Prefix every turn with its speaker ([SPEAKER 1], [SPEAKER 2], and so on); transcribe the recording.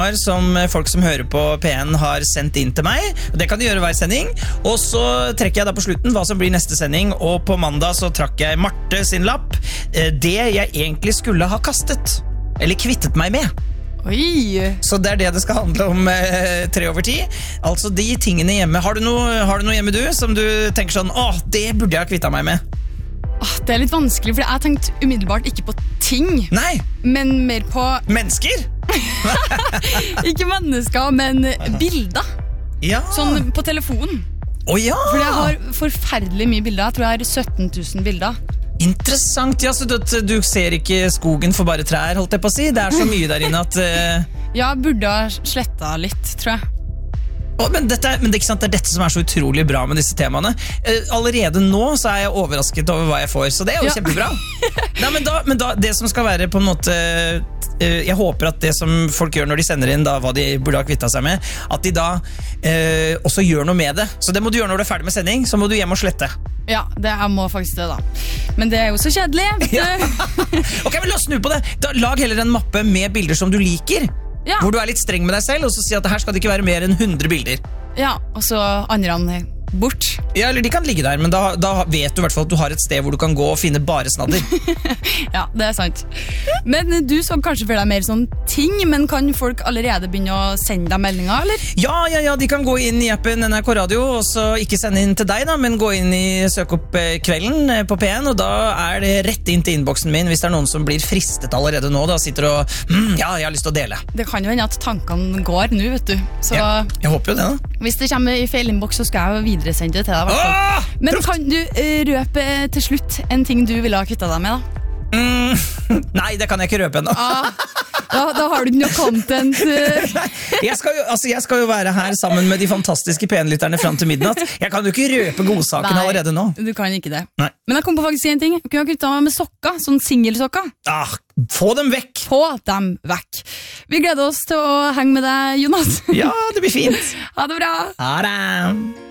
[SPEAKER 1] som folk som hører på P1 har sendt inn til meg. Det kan de gjøre hver sending. Og så trekker jeg da på slutten hva som blir neste sending. Og på mandag så trakk jeg Marte sin lapp. Det jeg egentlig skulle ha kastet. Eller kvittet meg med.
[SPEAKER 2] Oi.
[SPEAKER 1] Så det det skal handle om 3/10. Altså de tingene hjemme. Har du noe hjemme du som du tenker sånn, det burde jeg ha kvittet meg med?
[SPEAKER 2] Det litt vanskelig, for jeg tenkte umiddelbart ikke på ting.
[SPEAKER 1] Nei.
[SPEAKER 2] Men mer på...
[SPEAKER 1] Mennesker?
[SPEAKER 2] Ikke mennesker, men bilder.
[SPEAKER 1] Ja.
[SPEAKER 2] Sånn på telefonen.
[SPEAKER 1] Ja.
[SPEAKER 2] For jeg har forferdelig mye bilder. Jeg tror jeg har 17 000 bilder.
[SPEAKER 1] Interessant, ja, så du ser ikke skogen for bare trær, holdt jeg på å si. Det så mye der inne at...
[SPEAKER 2] Ja, burde ha slettet litt, tror jeg.
[SPEAKER 1] Men det ikke sant, det dette som så utrolig bra med disse temaene. Allerede nå så jeg overrasket over hva jeg får, så det jo kjempebra. Nei, men da, det som skal være på en måte... Jeg håper at det som folk gjør når de sender inn da, hva de burde ha kvittet seg med, at de da også gjør noe med det. Så det må du gjøre når du ferdig med sending, så må du hjem og slette.
[SPEAKER 2] Ja, jeg må faktisk det da. Men det jo så kjedelig.
[SPEAKER 1] Ja. Ok, men la oss snu på det. Da, lag heller en mappe med bilder som du liker. Ja. Hvor du litt streng med deg selv, og så sier at her skal det ikke være mer enn 100 bilder.
[SPEAKER 2] Ja, og så andre bort.
[SPEAKER 1] Ja, eller de kan ligge der, men da vet du I hvert fall at du har et sted hvor du kan gå og finne bare snadder.
[SPEAKER 2] Ja, det sant. Men du så kanskje for deg mer sånn ting, men kan folk allerede begynne å sende deg meldinger, eller?
[SPEAKER 1] Ja, de kan gå inn I appen NRK Radio, og så ikke sende inn til deg da, men gå inn søk opp kvelden på P1, og da det rett inn til innboksen min, hvis det noen som blir fristet allerede nå, da sitter og, jeg har lyst til å dele.
[SPEAKER 2] Det kan jo hende at tankene går nå, vet du. Så
[SPEAKER 1] ja, jeg håper jo det da.
[SPEAKER 2] Hvis det kommer I feil innboks, så skal jeg videresende det til deg. Men kan du røpe til slutt en ting du ville ha kvittet deg med da?
[SPEAKER 1] Nei, det kan jeg ikke røpe ennå.
[SPEAKER 2] Da har du ikke noe content.
[SPEAKER 1] Jeg skal jo være her sammen med de fantastiske P1-lytterne frem til midnatt. Jeg kan jo ikke røpe godsaken allerede nå.
[SPEAKER 2] Du kan ikke det.
[SPEAKER 1] Nei.
[SPEAKER 2] Men jeg kom på faktisk en ting. Jeg kunne ha kvittet meg med sokker, sånn singelsokker.
[SPEAKER 1] Få dem vekk.
[SPEAKER 2] Få dem vekk. Vi gleder oss til å henge med deg, Jonas.
[SPEAKER 1] Ja, det blir fint.
[SPEAKER 2] Ha det bra.
[SPEAKER 1] Ha det.